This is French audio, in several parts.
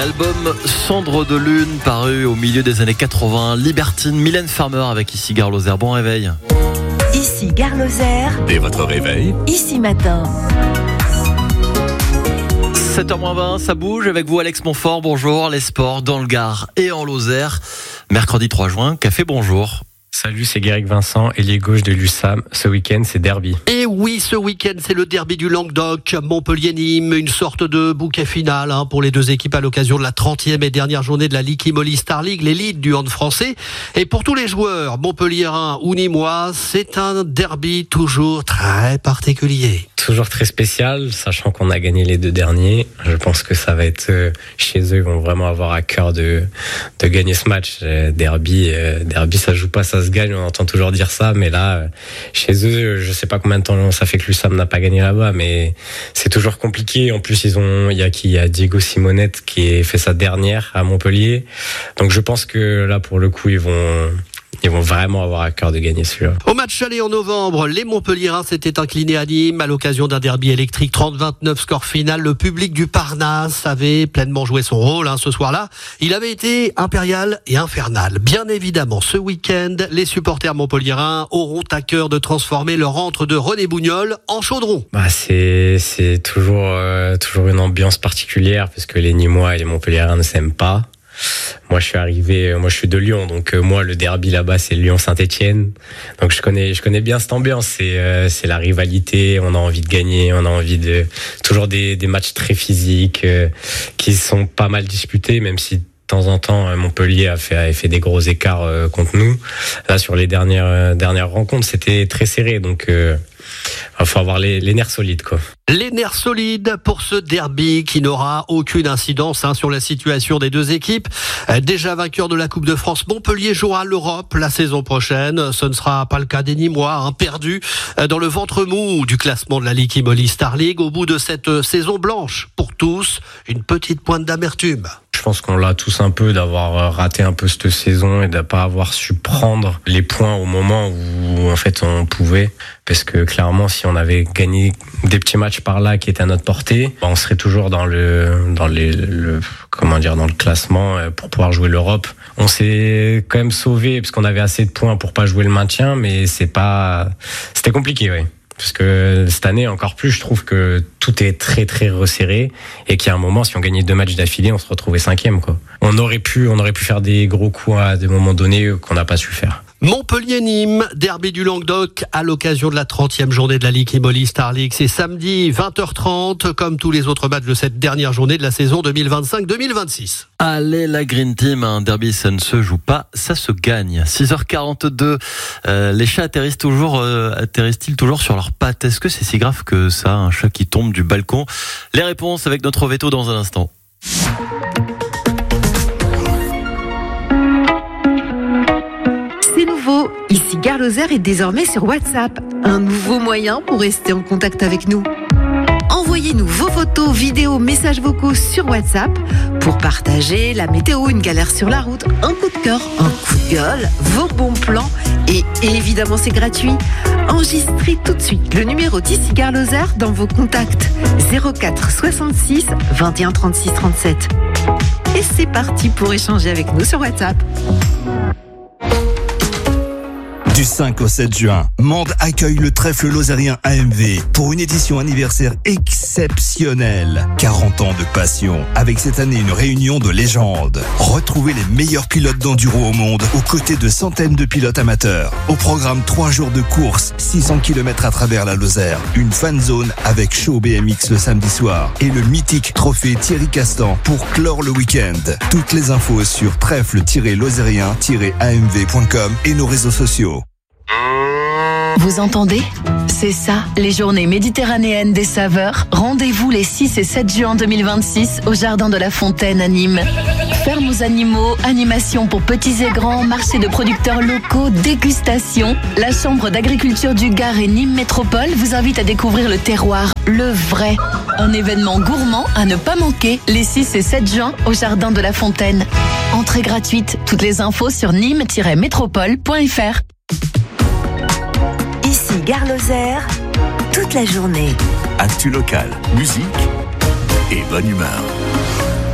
L'album Cendre de Lune, paru au milieu des années 80, Libertine, Mylène Farmer avec Ici Gare Lozère. Bon réveil. Ici Gare Lozère. Dès votre réveil. Ici matin. 7h20, ça bouge avec vous Alex Montfort. Bonjour, les sports dans le Gard et en Lozère. Mercredi 3 juin, café bonjour. Salut, c'est Guéric Vincent, ailier gauche de l'USAM. Ce week-end, c'est derby. Et oui, ce week-end, c'est le derby du Languedoc, Montpellier-Nîmes, une sorte de bouquet final pour les deux équipes à l'occasion de la 30e et dernière journée de la Ligue Moly Star League, l'élite du hand français. Et pour tous les joueurs, montpelliérains ou nîmois, c'est un derby toujours très particulier. Toujours très spécial, sachant qu'on a gagné les deux derniers. Je pense que ça va être chez eux, ils vont vraiment avoir à cœur de gagner ce match. Derby, ça joue pas, ça se gagne, on entend toujours dire ça, mais là, chez eux, je sais pas combien de temps ça fait que l'USAM n'a pas gagné là-bas, mais c'est toujours compliqué. En plus, il y a Diego Simonette qui a fait sa dernière à Montpellier. Donc je pense que là, pour le coup, ils vont vraiment avoir à cœur de gagner celui-là. Au match aller en novembre, les Montpelliérains s'étaient inclinés à Nîmes à l'occasion d'un derby électrique 30-29 score final. Le public du Parnasse avait pleinement joué son rôle ce soir-là. Il avait été impérial et infernal. Bien évidemment, ce week-end, les montpelliérains auront à cœur de transformer leur antre de René Bougnol en chaudron. C'est toujours une ambiance particulière parce que les Nîmois et les Montpelliérains ne s'aiment pas. Moi, je suis de Lyon, donc moi, le derby là-bas, c'est Lyon-Saint-Etienne. Donc, je connais bien cette ambiance. C'est la rivalité. On a envie de gagner. On a envie de toujours des matchs très physiques qui sont pas mal disputés, même si de temps en temps, Montpellier a fait des gros écarts contre nous. Là, sur les dernières rencontres, c'était très serré. Donc, il faut avoir les nerfs solides, quoi. Les nerfs solides pour ce derby qui n'aura aucune incidence sur la situation des deux équipes. Déjà vainqueur de la Coupe de France, Montpellier jouera l'Europe la saison prochaine. Ce ne sera pas le cas des Nîmois, perdus dans le ventre mou du classement de la Ligue Moly Star League. Au bout de cette saison blanche, pour tous, une petite pointe d'amertume. Je pense qu'on l'a tous un peu d'avoir raté un peu cette saison et de pas avoir su prendre les points au moment où en fait on pouvait, parce que clairement si on avait gagné des petits matchs par là qui étaient à notre portée, on serait toujours dans le classement pour pouvoir jouer l'Europe. On s'est quand même sauvé parce qu'on avait assez de points pour pas jouer le maintien, mais c'était compliqué, oui. Parce que cette année, encore plus, je trouve que tout est très très resserré et qu'il y a un moment, si on gagnait 2 matchs d'affilée, on se retrouvait 5e, quoi. On aurait pu faire des gros coups à des moments donnés qu'on n'a pas su faire. Montpellier-Nîmes, derby du Languedoc à l'occasion de la 30e journée de la Ligue Moly Star League. C'est samedi 20h30, comme tous les autres matchs de cette dernière journée de la saison 2025-2026. Allez, la Green Team, un derby, ça ne se joue pas, ça se gagne. 6h42, les chats atterrissent-ils toujours sur leurs pattes? Est-ce que c'est si grave que ça, un chat qui tombe du balcon? Les réponses avec notre veto dans un instant. Ici Gare Lozère est désormais sur WhatsApp, un nouveau moyen pour rester en contact avec nous. Envoyez-nous vos photos, vidéos, messages vocaux sur WhatsApp pour partager la météo, une galère sur la route, un coup de cœur, un coup de gueule, vos bons plans et évidemment c'est gratuit. Enregistrez tout de suite le numéro d'Ici Gare Lozère dans vos contacts 04 66 21 36 37. Et c'est parti pour échanger avec nous sur WhatsApp. Du 5 au 7 juin, Mende accueille le trèfle lozérien AMV pour une édition anniversaire exceptionnelle. 40 ans de passion, avec cette année une réunion de légendes. Retrouvez les meilleurs pilotes d'enduro au monde, aux côtés de centaines de pilotes amateurs. Au programme 3 jours de course, 600 km à travers la Lozère, une fan zone avec show BMX le samedi soir et le mythique trophée Thierry Castan pour clore le week-end. Toutes les infos sur trèfle-lozérien-amv.com et nos réseaux sociaux. Vous entendez? C'est ça, les journées méditerranéennes des saveurs. Rendez-vous les 6 et 7 juin 2026 au Jardin de la Fontaine à Nîmes. Ferme aux animaux, animations pour petits et grands, marché de producteurs locaux, dégustation. La Chambre d'agriculture du Gard et Nîmes Métropole vous invite à découvrir le terroir, le vrai. Un événement gourmand à ne pas manquer les 6 et 7 juin au Jardin de la Fontaine. Entrée gratuite, toutes les infos sur nîmes-métropole.fr. Ici Gare Lozère, toute la journée. Actu locale, musique et bonne humeur.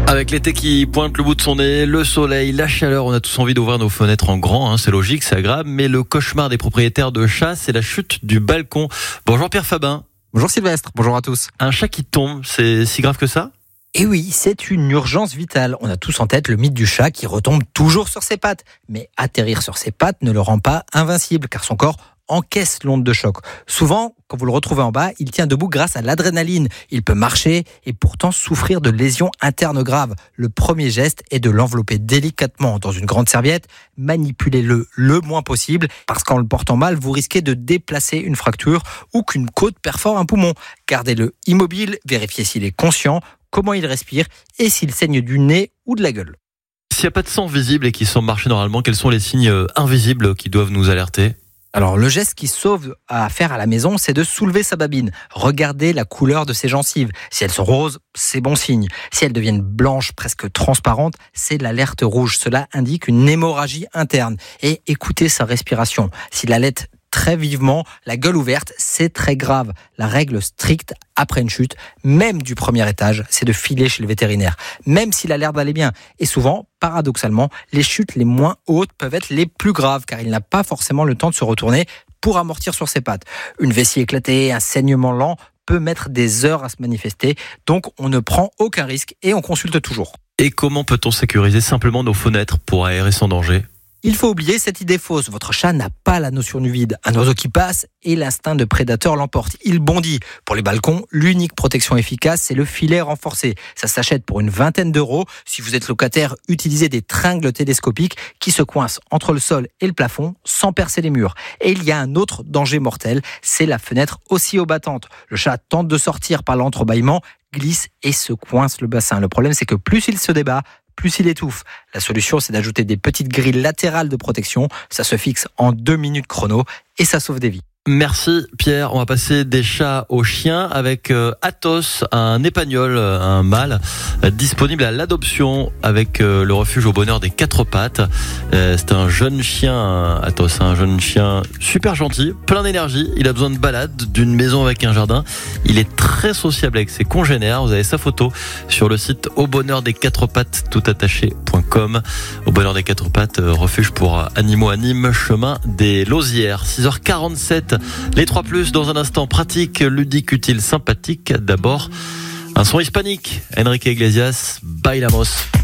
Avec l'été qui pointe le bout de son nez, le soleil, la chaleur, on a tous envie d'ouvrir nos fenêtres en grand, c'est logique, c'est agréable, mais le cauchemar des propriétaires de chats, c'est la chute du balcon. Bonjour Pierre Fabin. Bonjour Sylvestre, bonjour à tous. Un chat qui tombe, c'est si grave que ça ? Et oui, c'est une urgence vitale. On a tous en tête le mythe du chat qui retombe toujours sur ses pattes. Mais atterrir sur ses pattes ne le rend pas invincible, car son corps encaisse l'onde de choc. Souvent, quand vous le retrouvez en bas, il tient debout grâce à l'adrénaline. Il peut marcher et pourtant souffrir de lésions internes graves. Le premier geste est de l'envelopper délicatement dans une grande serviette. Manipulez-le le moins possible, parce qu'en le portant mal, vous risquez de déplacer une fracture ou qu'une côte perfore un poumon. Gardez-le immobile, vérifiez s'il est conscient, comment il respire et s'il saigne du nez ou de la gueule. S'il n'y a pas de sang visible et qu'il semble marcher normalement, quels sont les signes invisibles qui doivent nous alerter ? Alors, le geste qui sauve à faire à la maison, c'est de soulever sa babine. Regardez la couleur de ses gencives. Si elles sont roses, c'est bon signe. Si elles deviennent blanches, presque transparentes, c'est l'alerte rouge. Cela indique une hémorragie interne. Et écoutez sa respiration. S'il allait très vivement, la gueule ouverte, c'est très grave. La règle stricte après une chute, même du premier étage, c'est de filer chez le vétérinaire, même s'il a l'air d'aller bien. Et souvent, paradoxalement, les chutes les moins hautes peuvent être les plus graves, car il n'a pas forcément le temps de se retourner pour amortir sur ses pattes. Une vessie éclatée, un saignement lent peut mettre des heures à se manifester, donc on ne prend aucun risque et on consulte toujours. Et comment peut-on sécuriser simplement nos fenêtres pour aérer sans danger ? Il faut oublier cette idée fausse. Votre chat n'a pas la notion du vide. Un oiseau qui passe et l'instinct de prédateur l'emporte. Il bondit. Pour les balcons, l'unique protection efficace, c'est le filet renforcé. Ça s'achète pour une vingtaine d'euros. Si vous êtes locataire, utilisez des tringles télescopiques qui se coincent entre le sol et le plafond sans percer les murs. Et il y a un autre danger mortel, c'est la fenêtre oscillobattante. Le chat tente de sortir par l'entrebâillement, glisse et se coince le bassin. Le problème, c'est que plus il se débat, plus il étouffe. La solution, c'est d'ajouter des petites grilles latérales de protection. Ça se fixe en 2 minutes chrono et ça sauve des vies. Merci Pierre. On va passer des chats aux chiens avec Athos, un épagnol, un mâle, disponible à l'adoption avec le refuge au bonheur des 4 pattes. C'est un jeune chien, Athos, un jeune chien super gentil, plein d'énergie. Il a besoin de balade, d'une maison avec un jardin. Il est très sociable avec ses congénères. Vous avez sa photo sur le site au bonheur des 4 pattes toutattaché.com. Au bonheur des 4 pattes, refuge pour animaux à Nîmes, chemin des Lausières. 6h47. Les 3+, dans un instant, pratique, ludique, utile, sympathique. D'abord, un son hispanique. Enrique Iglesias, Bailamos.